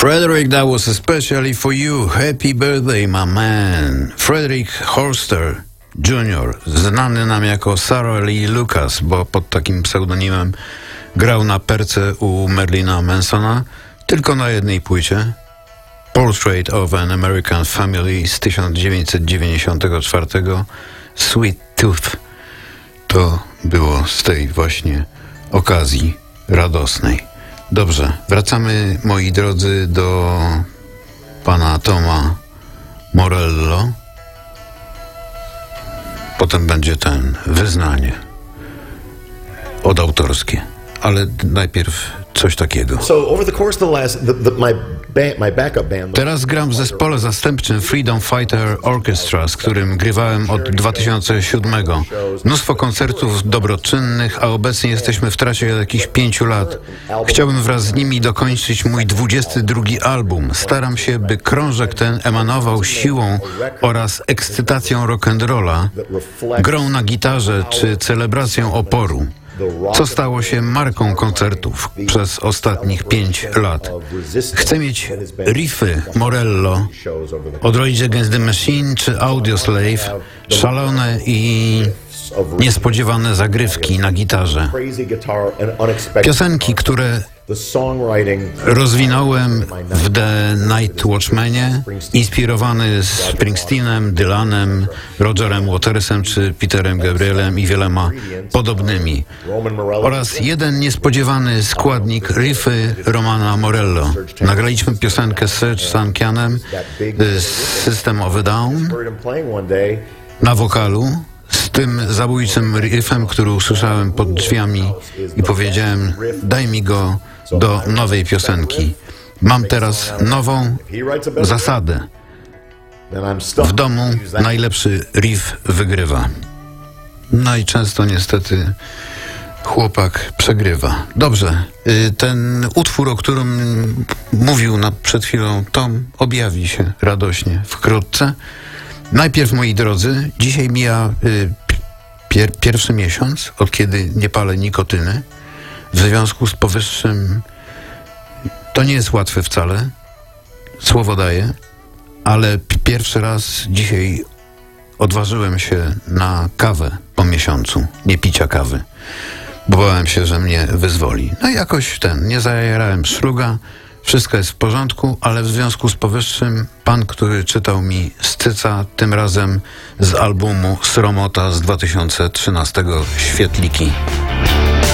Frederick, that was especially for you. Happy birthday, my man. Frederick Horster Jr., znany nam jako Sarah Lee Lucas, bo pod takim pseudonimem grał na perce u Marilina Mansona, tylko na jednej płycie. Portrait of an American Family z 1994. Sweet Tooth. To było z tej właśnie okazji radosnej. Dobrze, wracamy, moi drodzy, do pana Toma Morello. Potem będzie wyznanie odautorskie, ale najpierw coś takiego. Teraz gram w zespole zastępczym Freedom Fighter Orchestra, z którym grywałem od 2007. Mnóstwo koncertów dobroczynnych, a obecnie jesteśmy w trasie jakichś 5 lat. Chciałbym wraz z nimi dokończyć mój 22 album. Staram się, by krążek ten emanował siłą oraz ekscytacją rock'n'rolla, grą na gitarze czy celebracją oporu, co stało się marką koncertów przez ostatnich 5 lat. Chcę mieć riffy Morello od Rage Against the Machine czy Audioslave, szalone i niespodziewane zagrywki na gitarze. Piosenki, które rozwinąłem w The Night Watchmanie, inspirowany Springsteenem, Dylanem, Rogerem Watersem czy Peterem Gabrielem i wieloma podobnymi. Oraz jeden niespodziewany składnik, riffy Romana Morello. Nagraliśmy piosenkę Serge Tankianem, System of a Down, na wokalu, z tym zabójczym riffem, który usłyszałem pod drzwiami i powiedziałem: daj mi go do nowej piosenki. Mam teraz nową zasadę. W domu najlepszy riff wygrywa. No i często niestety chłopak przegrywa. Dobrze, ten utwór, o którym mówił przed chwilą Tom, objawi się radośnie wkrótce. Najpierw, moi drodzy, dzisiaj mija pierwszy miesiąc, od kiedy nie palę nikotyny. W związku z powyższym to nie jest łatwe wcale, słowo daję, ale pierwszy raz dzisiaj odważyłem się na kawę po miesiącu, nie picia kawy, bo bałem się, że mnie wyzwoli. No i jakoś nie zajarałem szluga, wszystko jest w porządku, ale w związku z powyższym pan, który czytał mi Scyca, tym razem z albumu Sromota z 2013 Świetliki.